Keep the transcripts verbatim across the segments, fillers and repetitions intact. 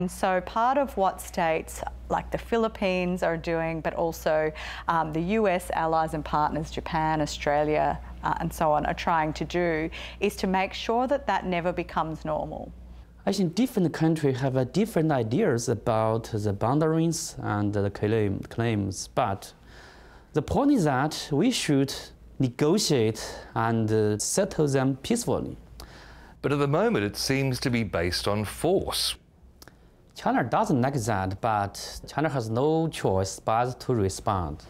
So part of what states like the Philippines are doing, but also um, the U S allies and partners, Japan, Australia, uh, and so on, are trying to do is to make sure that that never becomes normal. I think different countries have uh, different ideas about the boundaries and the claim, claims, but the point is that we should negotiate and uh, settle them peacefully. But at the moment it seems to be based on force. China doesn't like that, but China has no choice but to respond.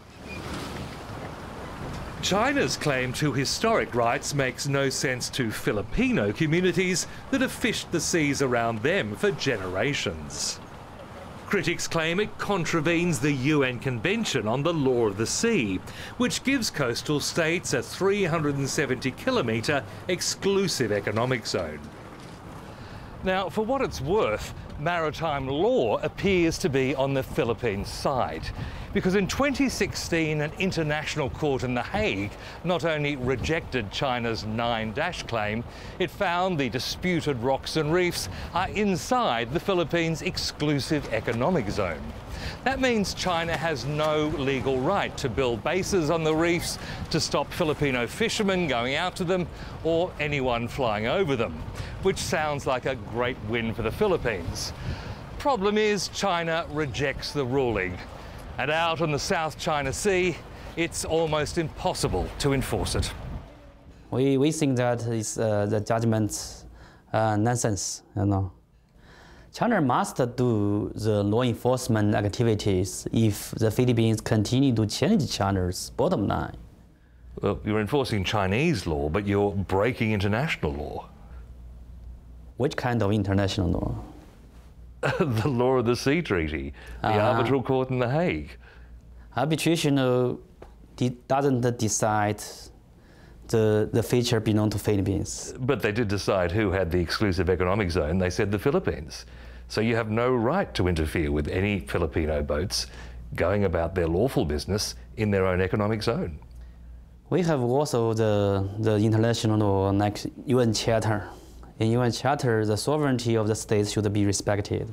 China's claim to historic rights makes no sense to Filipino communities that have fished the seas around them for generations. Critics claim it contravenes the U N Convention on the Law of the Sea, which gives coastal states a three hundred seventy kilometre exclusive economic zone. Now, for what it's worth, maritime law appears to be on the Philippines' side, because in twenty sixteen an international court in The Hague not only rejected China's Nine Dash claim, it found the disputed rocks and reefs are inside the Philippines' exclusive economic zone. That means China has no legal right to build bases on the reefs, to stop Filipino fishermen going out to them, or anyone flying over them, which sounds like a great win for the Philippines. Problem is, China rejects the ruling, and out on the South China Sea, it's almost impossible to enforce it. We, we think that is uh, the judgment uh, nonsense, you know. China must do the law enforcement activities if the Philippines continue to challenge China's bottom line. Well, you're enforcing Chinese law, but you're breaking international law. Which kind of international law? The Law of the Sea Treaty, the uh-huh. Arbitral Court in The Hague. Arbitration uh, doesn't decide the, the future belong to Philippines. But they did decide who had the exclusive economic zone. They said the Philippines. So you have no right to interfere with any Filipino boats going about their lawful business in their own economic zone. We have also the, the international law, like U N Charter. In U N Charter, the sovereignty of the states should be respected.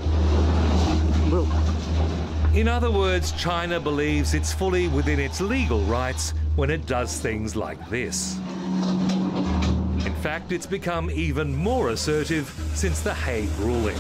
In other words, China believes it's fully within its legal rights when it does things like this. In fact, it's become even more assertive since the Hague ruling.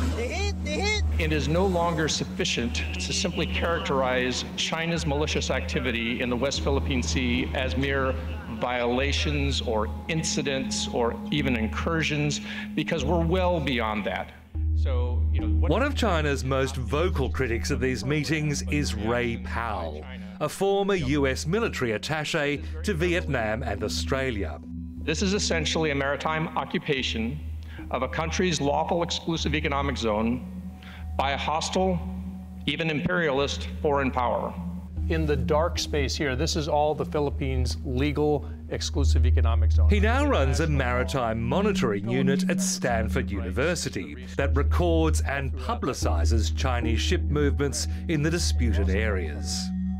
It is no longer sufficient to simply characterize China's malicious activity in the West Philippine Sea as mere violations or incidents or even incursions, because we're well beyond that. So, you know, what One of China's most vocal critics at these meetings is Ray Powell, a former U S military attaché to Vietnam and Australia. This is essentially a maritime occupation of a country's lawful exclusive economic zone by a hostile, even imperialist, foreign power. In the dark space here, this is all the Philippines' legal exclusive economic zone. He now runs a maritime monitoring unit at Stanford University that records and publicises Chinese ship movements in the disputed areas.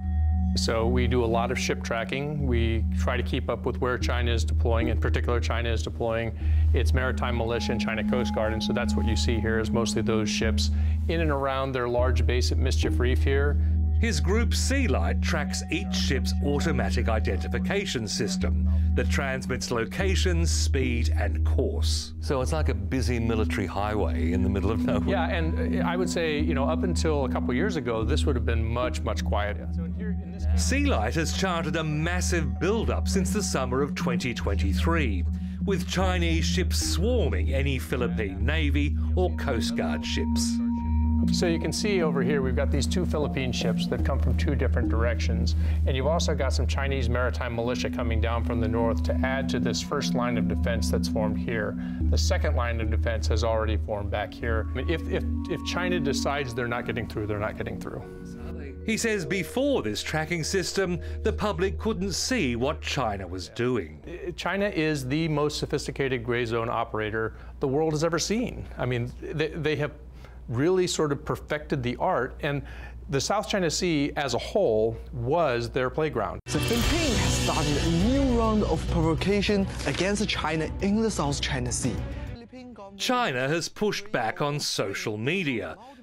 So we do a lot of ship tracking. We try to keep up with where China is deploying. In particular, China is deploying its maritime militia and China Coast Guard, and so that's what you see here is mostly those ships in and around their large base at Mischief Reef here. His group Sealight tracks each ship's automatic identification system that transmits location, speed and course. So it's like a busy military highway in the middle of nowhere. Yeah, and I would say, you know, up until a couple years ago, this would have been much, much quieter. Sealight has charted a massive build-up since the summer of twenty twenty-three, with Chinese ships swarming any Philippine Navy or Coast Guard ships. So you can see over here, we've got these two Philippine ships that come from two different directions. And you've also got some Chinese maritime militia coming down from the north to add to this first line of defense that's formed here. The second line of defense has already formed back here. I mean, if, if, if China decides they're not getting through, they're not getting through. He says before this tracking system, the public couldn't see what China was doing. China is the most sophisticated gray zone operator the world has ever seen. I mean, they, they have really sort of perfected the art, and the South China Sea as a whole was their playground. The Philippines has started a new round of provocation against China in the South China Sea. China has pushed back on social media,